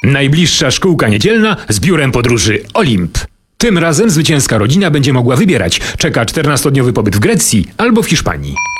Najbliższa szkółka niedzielna z biurem podróży Olimp. Tym razem zwycięska rodzina będzie mogła wybierać. Czeka 14-dniowy pobyt w Grecji albo w Hiszpanii.